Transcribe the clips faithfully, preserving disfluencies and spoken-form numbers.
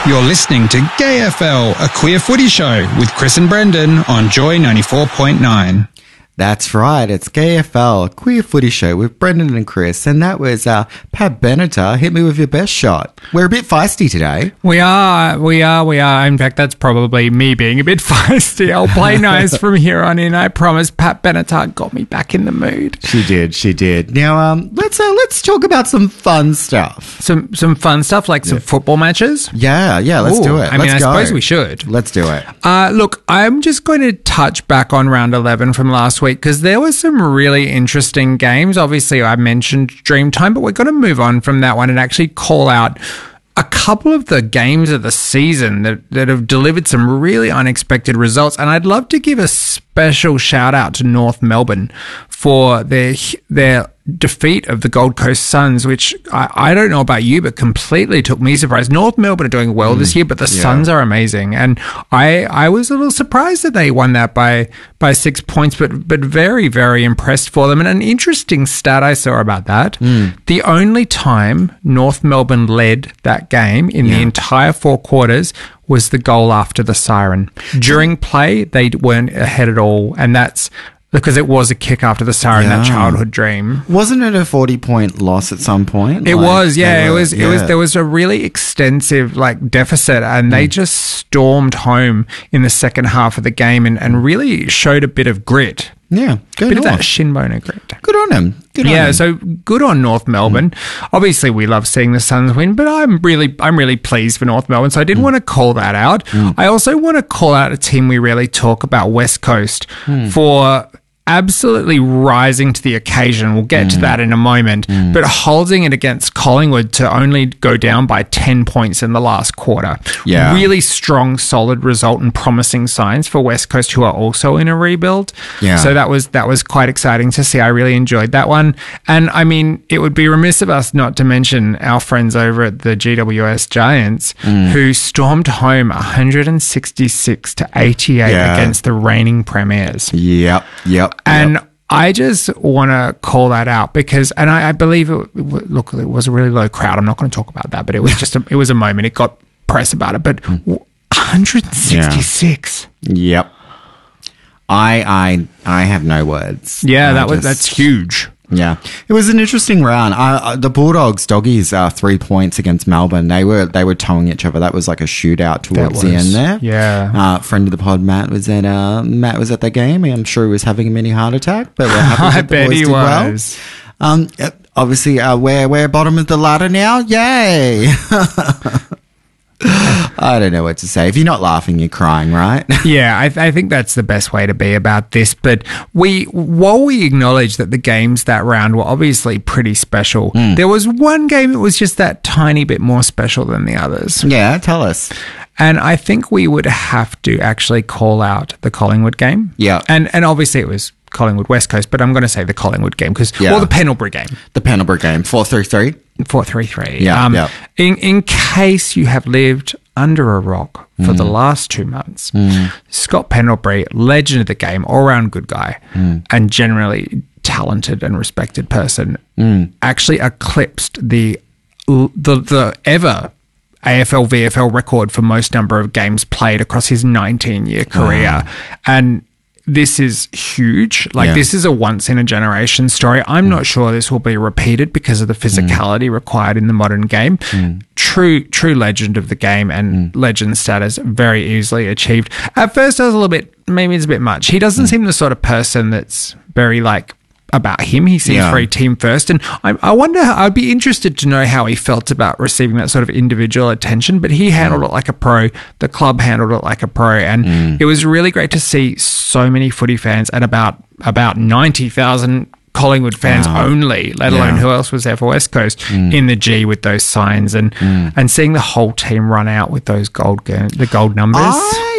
You're listening to Gay F L, a queer footy show with Chris and Brendan on Joy ninety-four point nine. That's right, it's Gay F L, a queer footy show with Brendan and Chris, and that was uh, Pat Benatar, Hit Me With Your Best Shot. We're a bit feisty today. We are, we are, we are. In fact, that's probably me being a bit feisty. I'll play nice from here on in, I promise. Pat Benatar got me back in the mood. She did, she did. Now, um, let's uh, let's talk about some fun stuff. Some some fun stuff, like some yeah. football matches? Yeah, yeah, let's Ooh, do it. I let's mean, I go. suppose we should. Let's do it. Uh, look, I'm just going to touch back on round eleven from last week because there were some really interesting games. Obviously, I mentioned Dreamtime, but we're going to move on from that one and actually call out a couple of the games of the season that, that have delivered some really unexpected results. And I'd love to give a special shout out to North Melbourne for their their defeat of the Gold Coast Suns, which I, I don't know about you, but completely took me surprised. North Melbourne are doing well mm, this year, but the yeah. Suns are amazing. And I I was a little surprised that they won that by by six points, but but very, very impressed for them. And an interesting stat I saw about that, mm. the only time North Melbourne led that game in yeah. the entire four quarters was the goal after the siren. During play, they weren't ahead at all, and that's because it was a kick after the siren, yeah. that childhood dream. Wasn't it a forty-point loss at some point? It like, was, yeah. Were, it was. yeah. It was. There was a really extensive like deficit, and mm. they just stormed home in the second half of the game, and, and really showed a bit of grit. Yeah, good. Bit of that shin boner grit. Good on him. Good yeah, on him. so good on North Melbourne. Mm. Obviously, we love seeing the Suns win, but I'm really, I'm really pleased for North Melbourne. So I did mm. want to call that out. Mm. I also want to call out a team we rarely talk about, West Coast, mm. for absolutely rising to the occasion. We'll get mm. to that in a moment, mm. but holding it against Collingwood to only go down by ten points in the last quarter. Yeah. Really strong, solid result and promising signs for West Coast, who are also in a rebuild. Yeah. So that was that was quite exciting to see. I really enjoyed that one. And I mean, it would be remiss of us not to mention our friends over at the G W S Giants, mm. who stormed home one sixty-six to eighty-eight yeah. against the reigning premiers. Yep, yep. And yep. I just want to call that out because, and I, I believe, it, look, it was a really low crowd. I'm not going to talk about that, but it was just, a, it was a moment. It got press about it, but one sixty-six. Yeah. Yep. I, I, I have no words. Yeah, I that was just, that's huge. Yeah, it was an interesting round. Uh, the Bulldogs, doggies, uh, three points against Melbourne. They were they were towing each other. That was like a shootout towards the end there. Yeah. Uh, friend of the pod, Matt was at uh, Matt was at the game. I'm sure he was having a mini heart attack, but we're happy that I the bet boys he did was. well. Um, obviously, uh, we're we're bottom of the ladder now. Yay! I don't know what to say. If you're not laughing, you're crying, right? Yeah, I, th- I think that's the best way to be about this. But we, while we acknowledge that the games that round were obviously pretty special, mm. there was one game that was just that tiny bit more special than the others. Yeah, tell us. And I think we would have to actually call out the Collingwood game. Yeah. And and obviously it was Collingwood West Coast, but I'm going to say the Collingwood game because, yeah. or the Pendlebury game. The Pendlebury game, four three three. four three three. Yeah, um, yeah. In, in case you have lived under a rock for mm. the last two months, mm. Scott Pendlebury, legend of the game, all-round good guy, mm. and generally talented and respected person, mm. actually eclipsed the the the ever A F L V F L record for most number of games played across his nineteen-year career. Oh. And this is huge. Like, yeah. this is a once-in-a-generation story. I'm mm. not sure this will be repeated because of the physicality mm. required in the modern game. Mm. True true legend of the game and mm. legend status very easily achieved. At first, I was a little bit, maybe it's a bit much. He doesn't mm. seem the sort of person that's very, like, about him. He seems yeah. very team first. And I, I wonder, I'd be interested to know how he felt about receiving that sort of individual attention, but he handled mm. it like a pro. The club handled it like a pro. And mm. it was really great to see so many footy fans and about, about ninety thousand Collingwood fans wow. only, let alone yeah. who else was there for West Coast mm. in the G with those signs and mm. and seeing the whole team run out with those gold the gold numbers. I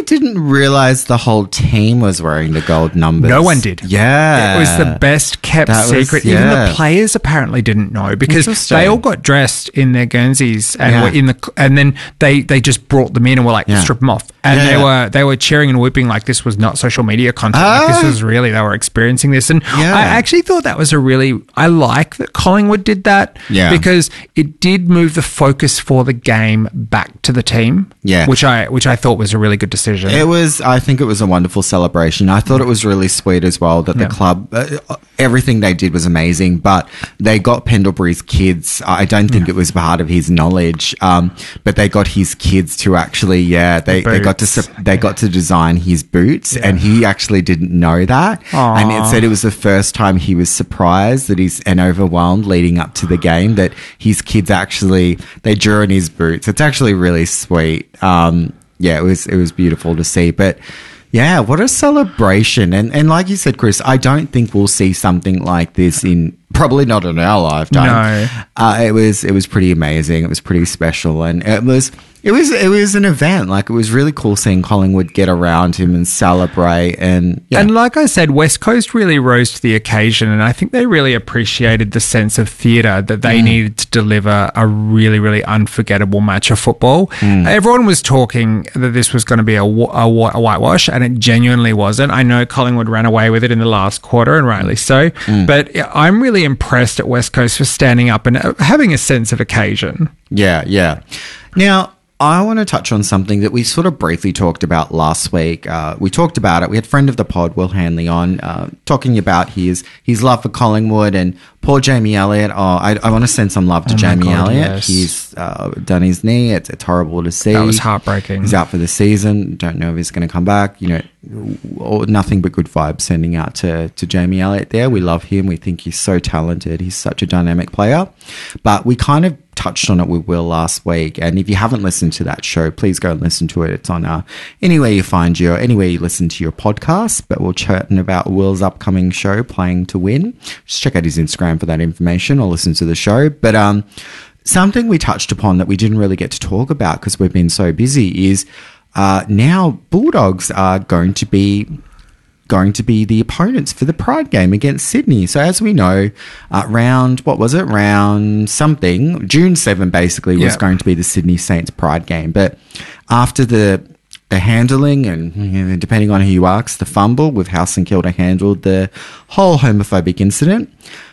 didn't realize the whole team was wearing the gold numbers. No one did. Yeah. It was the best kept That was- secret. yeah. Even the players apparently didn't know because Interesting. they all got dressed in their Guernseys and Yeah. were in the and then they, they just brought them in and were like, Yeah. strip them off. And Yeah, they yeah. were they were cheering and whooping like this was not social media content. Like this Ah. was really, they were experiencing this. And Yeah. I actually thought that was a really, I like that Collingwood did that Yeah. because it did move the focus for the game back to the team. Yeah. Which I which I thought was a really good decision. It was, I think it was a wonderful celebration. I thought it was really sweet as well that Yeah. the club, uh, everything they did was amazing, but they got Pendlebury's kids. I don't think it was part of his knowledge, um, but they got his kids to actually, yeah, they, they got to, boots. sup- they got to design his boots Yeah. and he actually didn't know that. Aw. And it said it was the first time he was surprised that he's, and overwhelmed leading up to the game that his kids actually, they drew in his boots. It's actually really sweet. Um, yeah, it was it was beautiful to see. But yeah, what a celebration! And and like you said, Chris, I don't think we'll see something like this in probably not in our lifetime. No. Uh, it was it was pretty amazing. It was pretty special, and it was it was it was an event. Like it was really cool seeing Collingwood get around him and celebrate. And yeah, And like I said, West Coast really rose to the occasion, and I think they really appreciated the sense of theatre that they needed to deliver a really, really unforgettable match of football. Everyone was talking that this was going to be a, wa- a, wa- a whitewash, and it genuinely wasn't. I know Collingwood ran away with it in the last quarter, and rightly so, but I'm really impressed at West Coast for standing up and uh, having a sense of occasion. Yeah, yeah. Now, I want to touch on something that we sort of briefly talked about last week. Uh, we talked about it. We had friend of the pod, Will Hanley, on uh, talking about his his love for Collingwood and poor Jamie Elliott. Oh, I, I want to send some love to Oh my Jamie God, Elliott. yes. He's uh, done his knee. It's, it's horrible to see. That was heartbreaking. He's out for the season. Don't know if he's going to come back. You know, or nothing but good vibes sending out to, to Jamie Elliott there. We love him. We think he's so talented. He's such a dynamic player. But we kind of touched on it with Will last week. And if you haven't listened to that show, please go and listen to it. It's on uh, anywhere you find your, anywhere you listen to your podcast. But we're chatting about Will's upcoming show, Playing to Win. Just check out his Instagram for that information or listen to the show. But um, something we touched upon that we didn't really get to talk about because we've been so busy is uh, now Bulldogs are going to be going to be the opponents for the Pride game against Sydney. So as we know, uh, round, what was it? Round something, June seventh basically was Yeah. going to be the Sydney Saints Pride game. But after the the handling and, you know, depending on who you ask, the fumble with how St Kilda handled the whole homophobic incident,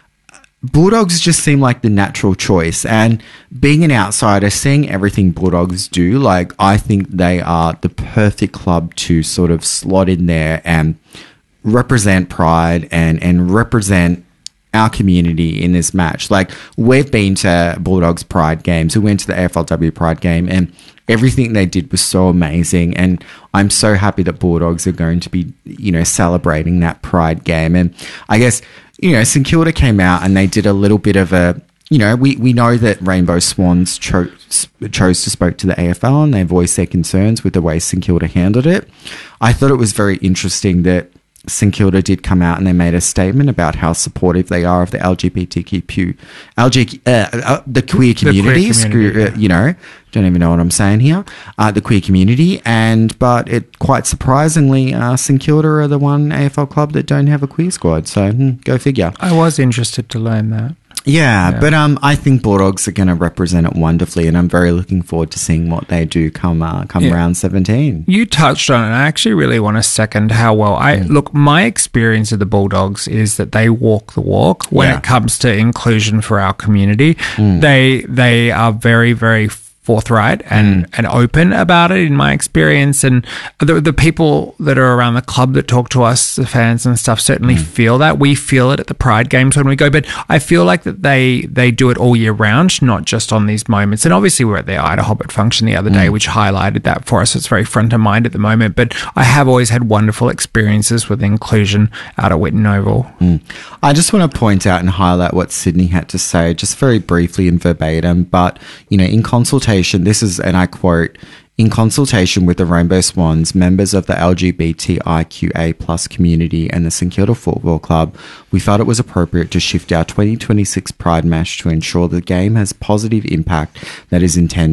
Bulldogs just seem like the natural choice. And being an outsider, seeing everything Bulldogs do, like, I think they are the perfect club to sort of slot in there and represent Pride and, and represent our community in this match. Like, we've been to Bulldogs Pride games. We went to the A F L W Pride game, and everything they did was so amazing. And I'm so happy that Bulldogs are going to be, you know, celebrating that Pride game. And I guess, you know, St Kilda came out and they did a little bit of a, you know, we, we know that Rainbow Swans cho- chose to spoke to the A F L and they voiced their concerns with the way St Kilda handled it. I thought it was very interesting that St Kilda did come out and they made a statement about how supportive they are of the L G B T Q, L G, uh, uh, the queer community. queer community, Screw- uh, yeah. you know, don't even know what I'm saying here. Uh, the queer community, and but it quite surprisingly, uh, St Kilda are the one A F L club that don't have a queer squad. So hmm, go figure. I was interested to learn that. Yeah, Yeah. but um, I think Bulldogs are going to represent it wonderfully, and I'm very looking forward to seeing what they do come uh, come Yeah. round seventeen. You touched on it, and I actually really want to second how well I look. My experience of the Bulldogs is that they walk the walk when Yeah. it comes to inclusion for our community. Mm. They they are very very forthright and, and open about it in my experience, and the the people that are around the club that talk to us, the fans and stuff, certainly feel that. We feel it at the Pride games when we go, but I feel like that they they do it all year round, not just on these moments. And obviously we're at the Ida Hobbit function the other day, which highlighted that for us. It's very front of mind at the moment, but I have always had wonderful experiences with inclusion out at Whitten Oval. I just want to point out and highlight what Sydney had to say, just very briefly and verbatim, but, you know, in consultation, this is, and I quote, in consultation with the Rainbow Swans, members of the L G B T I Q A plus community and the St Kilda Football Club, we felt it was appropriate to shift our twenty twenty-six Pride match to ensure the game has positive impact that is intended.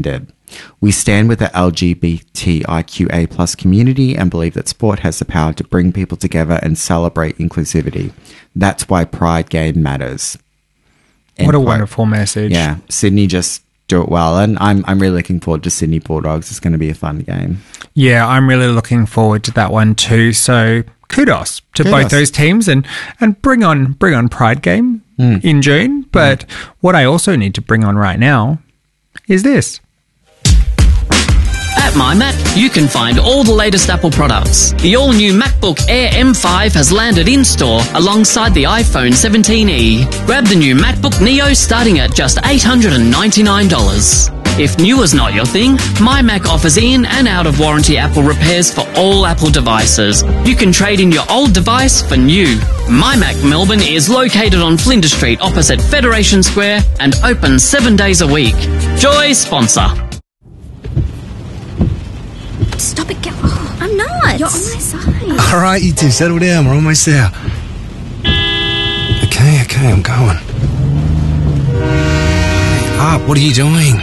We stand with the L G B T I Q A plus community and believe that sport has the power to bring people together and celebrate inclusivity. That's why Pride Game matters. End What a quote. wonderful message. Yeah, Sydney just do it well, and I'm I'm really looking forward to Sydney Bulldogs. It's going to be a fun game. Yeah, I'm really looking forward to that one too. So kudos to Kudos. both those teams, and, and bring on bring on Pride Game Mm. in June. But what I also need to bring on right now is this. At MyMac, you can find all the latest Apple products. The all-new MacBook Air M five has landed in-store alongside the iPhone seventeen E. Grab the new MacBook Neo starting at just eight hundred ninety-nine dollars. If new is not your thing, MyMac offers in and out-of-warranty Apple repairs for all Apple devices. You can trade in your old device for new. MyMac Melbourne is located on Flinders Street opposite Federation Square and open seven days a week. Joy sponsor. Stop it, get oh, I'm not. You're on my side. All right, you two, settle down. We're almost there. Okay, okay, I'm going. Hurry up, what are you doing?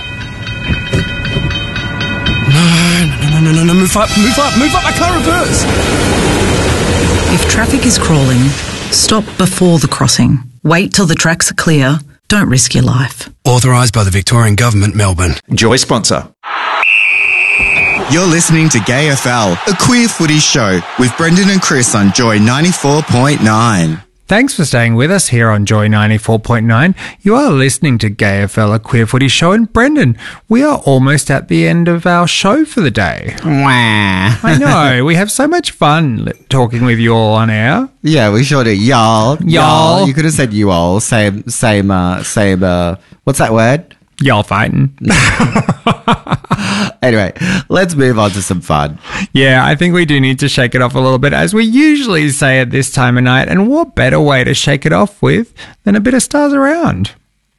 No, no, no, no, no, no, move up, move up, move up, I can't reverse. If traffic is crawling, stop before the crossing. Wait till the tracks are clear. Don't risk your life. Authorised by the Victorian Government, Melbourne. Joy sponsor. You're listening to Gay F L, a queer footy show with Brendan and Chris on Joy ninety-four point nine. Thanks for staying with us here on Joy ninety-four point nine. You are listening to Gay F L, a queer footy show. And Brendan, we are almost at the end of our show for the day. Wah. I know. We have so much fun li- talking with you all on air. Yeah, we sure do. Y'all. Y'all. You could have said you all. Same, same, uh, same, uh, what's that word? Y'all fighting. Anyway, let's move on to some fun. Yeah, I think we do need to shake it off a little bit, as we usually say at this time of night. And what better way to shake it off with than a bit of Stars Around?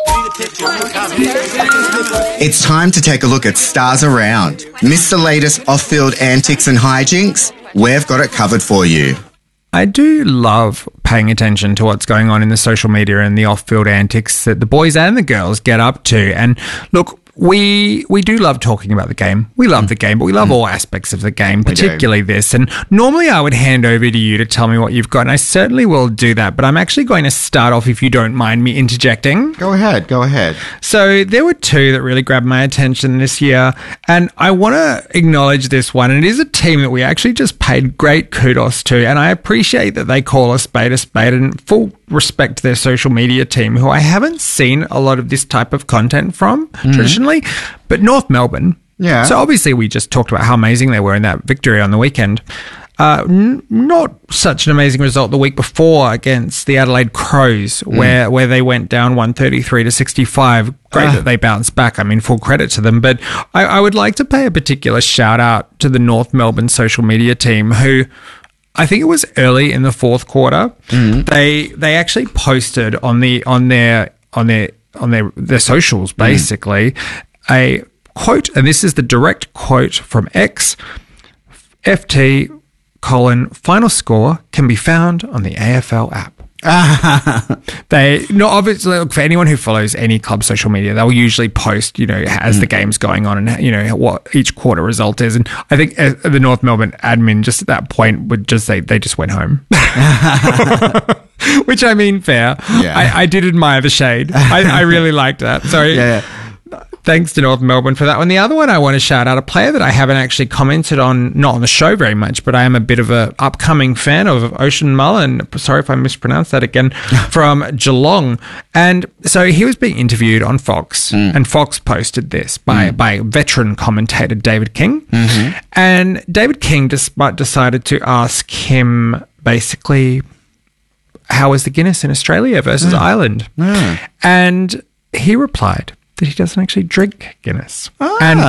It's time to take a look at Stars Around. Miss the latest off-field antics and hijinks? We've got it covered for you. I do love paying attention to what's going on in the social media and the off-field antics that the boys and the girls get up to. And look, we we do love talking about the game. We love the game, but we love all aspects of the game, particularly this. And normally I would hand over to you to tell me what you've got, and I certainly will do that. But I'm actually going to start off, if you don't mind me interjecting. Go ahead, go ahead. So there were two that really grabbed my attention this year, and I want to acknowledge this one. And it is a team that we actually just paid great kudos to, and I appreciate that they call a spade a spade, and full respect to their social media team, who I haven't seen a lot of this type of content from mm. traditionally, but North Melbourne. Yeah. So obviously we just talked about how amazing they were in that victory on the weekend. Uh, n- not such an amazing result the week before against the Adelaide Crows, mm. where, where they went down one thirty-three to sixty-five. Great uh. that they bounced back. I mean, full credit to them. But I, I would like to pay a particular shout out to the North Melbourne social media team, who I think it was early in the fourth quarter. Mm. They they actually posted on the on their on their on their their socials basically mm. a quote, and this is the direct quote from X. F T colon final score can be found on the A F L app. They no obviously look, for anyone who follows any club social media, they'll usually post, you know, as mm. the game's going on and, you know, what each quarter result is. And I think uh, the North Melbourne admin just at that point would just say they just went home. Which, I mean, fair. Yeah. I, I did admire the shade. I, I really liked that. So yeah. Thanks to North Melbourne for that one. The other one I want to shout out, a player that I haven't actually commented on, not on the show very much, but I am a bit of a upcoming fan of, Ocean Mullen. Sorry if I mispronounced that again, from Geelong. And so he was being interviewed on Fox, mm. and Fox posted this by, mm. by veteran commentator David King. Mm-hmm. And David King just decided to ask him basically, how is the Guinness in Australia versus mm. Ireland? Mm. And he replied that he doesn't actually drink Guinness. Ah. And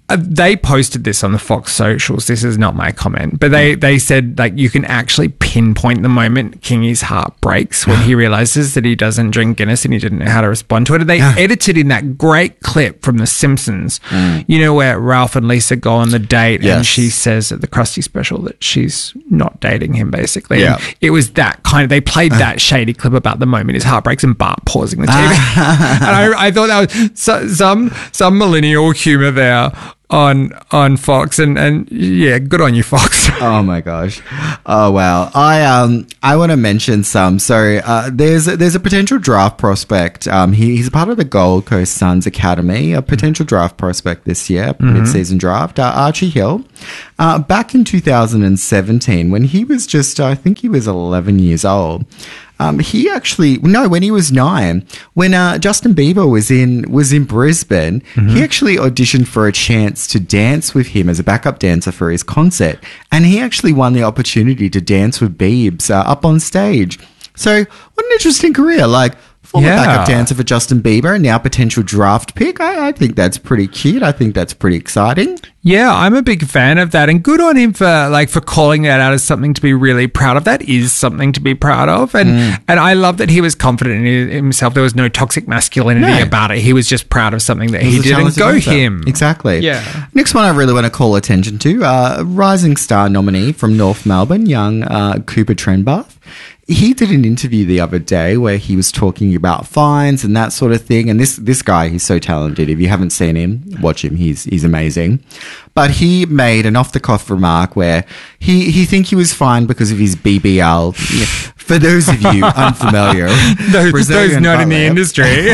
Uh, they posted this on the Fox socials. This is not my comment, but they, they said like you can actually pinpoint the moment Kingy's heart breaks when he realizes that he doesn't drink Guinness and he didn't know how to respond to it. And they edited in that great clip from The Simpsons, mm. you know, where Ralph and Lisa go on the date yes. and she says at the Krusty special that she's not dating him, basically. Yeah. And it was that kind of, they played that shady clip about the moment his heart breaks and Bart pausing the T V. and I, I thought that was so, some some millennial humor there on on Fox, and and yeah, good on you, Fox. Oh my gosh, oh wow. I um I want to mention some. So uh, there's there's a potential draft prospect. Um, he, he's a part of the Gold Coast Suns Academy, a potential draft prospect this year, mm-hmm. mid-season draft. Uh, Archie Hill, uh, back in two thousand seventeen, when he was just, I think he was eleven years old. Um, he actually no, when he was nine, when uh, Justin Bieber was in was in Brisbane, mm-hmm. he actually auditioned for a chance to dance with him as a backup dancer for his concert, and he actually won the opportunity to dance with Biebs uh, up on stage. So, what an interesting career! Like former yeah. backup dancer for Justin Bieber, and now potential draft pick. I, I think that's pretty cute. I think that's pretty exciting. Yeah, I'm a big fan of that, and good on him for like for calling that out as something to be really proud of. That is something to be proud of, and mm. and I love that he was confident in himself. There was no toxic masculinity no. about it. He was just proud of something that he did, and go dancer. him. Exactly. Yeah. Next one I really want to call attention to: uh, rising star nominee from North Melbourne, young uh, Cooper Trenbath. He did an interview the other day where he was talking about fines and that sort of thing. And this this guy, he's so talented. If you haven't seen him, watch him. He's he's amazing. But he made an off-the-cuff remark where he, he think he was fined because of his B B L. For those of you unfamiliar, those, those not in the industry,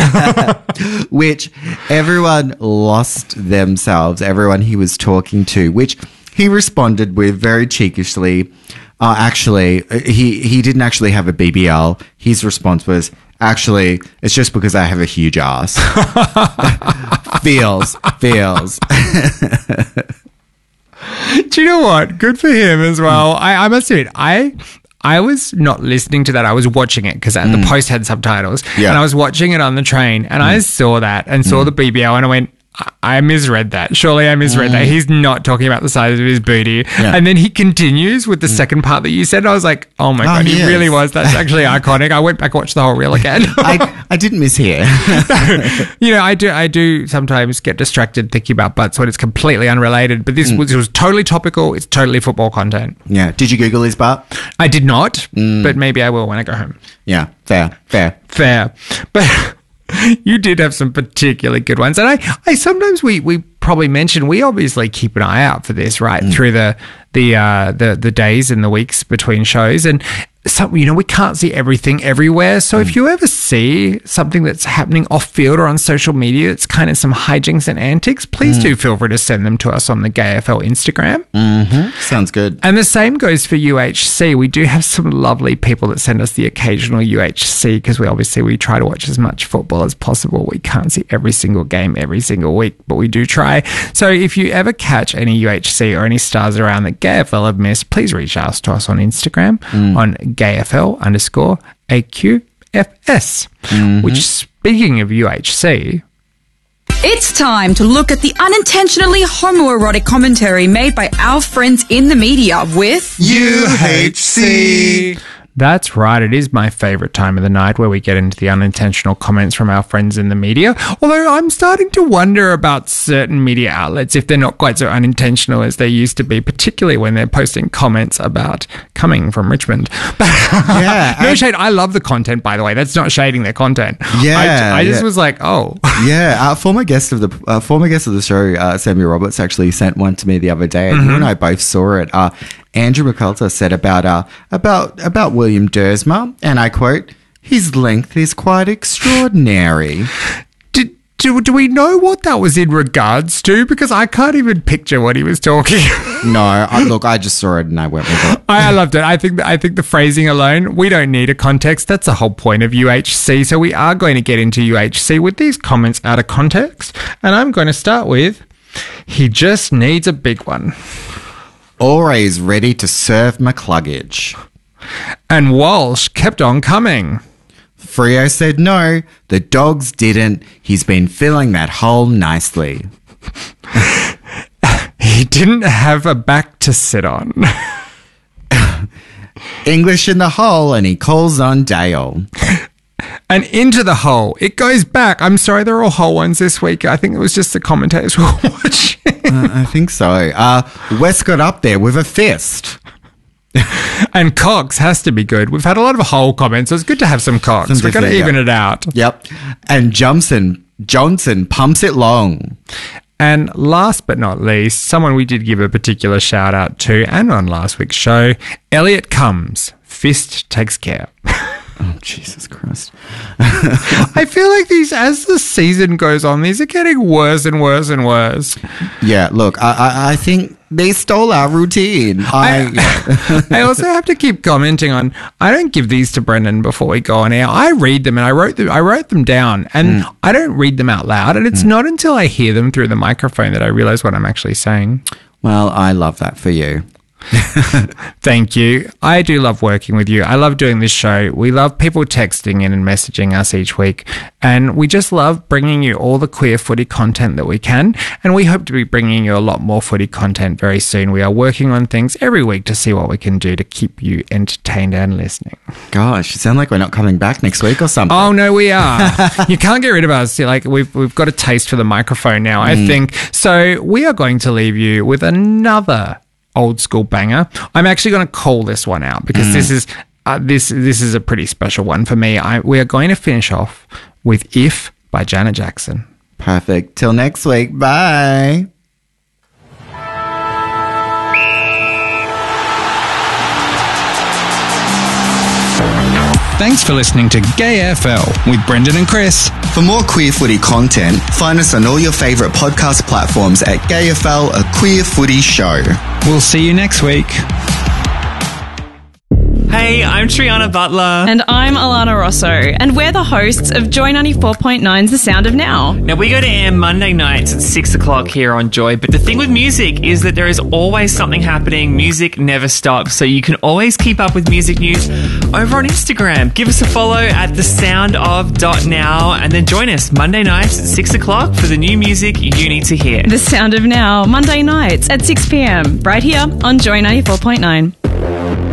which everyone lost themselves, everyone he was talking to, which he responded with very cheekishly. Uh, actually, he, he didn't actually have a B B L. His response was, actually, it's just because I have a huge ass. feels, feels. Do you know what? Good for him as well. I, I must admit, I... I was not listening to that. I was watching it because mm. the post had subtitles. Yeah. And I was watching it on the train and mm. I saw that and saw mm. the B B L and I went, I misread that. Surely I misread mm. that. He's not talking about the size of his booty. Yeah. And then he continues with the mm. second part that you said. And I was like, oh my oh, God, he, he really was. That's actually iconic. I went back and watched the whole reel again. I, I didn't mishear. No, you know, I do I do sometimes get distracted thinking about butts when it's completely unrelated. But this mm. was, it was totally topical. It's totally football content. Yeah. Did you Google his butt? I did not, mm. but maybe I will when I go home. Yeah. Fair. Fair. Fair. But... you did have some particularly good ones. And I, I sometimes we, we probably mention, we obviously keep an eye out for this, right? Mm. Through the, the, uh, the, the days and the weeks between shows. And some, you know, we can't see everything everywhere. So mm. if you ever see something that's happening off field or on social media, it's kind of some hijinks and antics, please mm. do feel free to send them to us on the Gay F L Instagram. Mm-hmm. Sounds good. And the same goes for U H C. We do have some lovely people that send us the occasional U H C because we obviously we try to watch as much football as possible. We can't see every single game every single week, but we do try. So if you ever catch any U H C or any stars around that Gay F L have missed, please reach out to us on Instagram mm. on GayFL underscore A Q F S. Mm-hmm. Which, speaking of U H C... It's time to look at the unintentionally homoerotic commentary made by our friends in the media with... U H C. That's right. It is my favourite time of the night where we get into the unintentional comments from our friends in the media. Although I'm starting to wonder about certain media outlets if they're not quite so unintentional as they used to be, particularly when they're posting comments about coming from Richmond. Yeah. no I, shade. I love the content, by the way. That's not shading their content. Yeah. I, I just yeah. was like, oh. Yeah. Uh, former guest of the uh, former guest of the show, uh, Samuel Roberts, actually sent one to me the other day, and mm-hmm. you and I both saw it. Uh, Andrew McCulter said about uh, about about William Dersma, and I quote, "His length is quite extraordinary." Did, do, do we know what that was in regards to? Because I can't even picture what he was talking. No, I, look, I just saw it and I went with it. I, I loved it. I think I think the phrasing alone, we don't need a context. That's the whole point of U H C. So we are going to get into U H C with these comments out of context, and I'm going to start with, "He just needs a big one." Always ready to serve McCluggage. And Walsh kept on coming. Freo said no, the dogs didn't. He's been filling that hole nicely. didn't have a back to sit on. English in the hole, and he calls on Dale. And into the hole. It goes back. I'm sorry, they're all whole ones this week. I think it was just the commentators we were watching. uh, I think so. Uh, West got up there with a fist. And Cox has to be good. We've had a lot of whole comments, so it's good to have some Cox. Some We're going to different- even yep. it out. Yep. And Johnson, Johnson pumps it long. And last but not least, someone we did give a particular shout out to, and on last week's show, Elliot comes. Fist takes care. Oh, Jesus Christ. I feel like these, as the season goes on, these are getting worse and worse and worse. Yeah, look, I, I, I think they stole our routine. I, I, I also have to keep commenting on, I don't give these to Brendan before we go on air. I read them and I wrote them, I wrote them down, and mm. I don't read them out loud. And it's mm. not until I hear them through the microphone that I realize what I'm actually saying. Well, I love that for you. Thank you. I do love working with you. I love doing this show. We love people texting in and messaging us each week, and we just love bringing you all the queer footy content that we can, and we hope to be bringing you a lot more footy content very soon. We are working on things every week to see what we can do to keep you entertained and listening. Gosh, it sounds like we're not coming back next week or something. Oh no, we are. You can't get rid of us. Like we've we've got a taste for the microphone now, I mm. think. So we are going to leave you with another old school banger. I'm actually going to call this one out because mm. this is uh, this this is a pretty special one for me. I, we are going to finish off with "If" by Janet Jackson. Perfect. Till next week. Bye. Thanks for listening to Gay F L with Brendan and Chris. For more queer footy content, find us on all your favourite podcast platforms at Gay F L, a queer footy show. We'll see you next week. Hey, I'm Triana Butler. And I'm Alana Rosso. And we're the hosts of Joy ninety-four point nine's The Sound of Now. Now, we go to air Monday nights at six o'clock here on Joy. But the thing with music is that there is always something happening. Music never stops. So you can always keep up with music news over on Instagram. Give us a follow at the sound of dot now. And then join us Monday nights at six o'clock for the new music you need to hear. The Sound of Now, Monday nights at six p.m. right here on Joy ninety-four point nine.